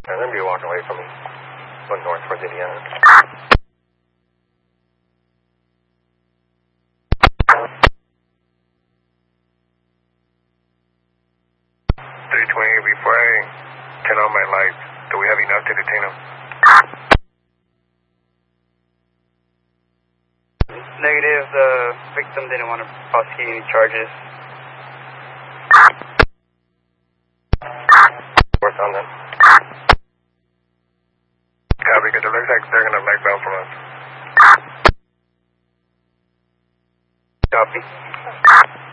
And then be walking away from me, going north towards Indiana. 320, before I turn on my lights, do we have enough to detain him? Negative, the victim didn't want to prosecute any charges. Work on them. Yeah, because it looks like they're going to back down from us. Copy.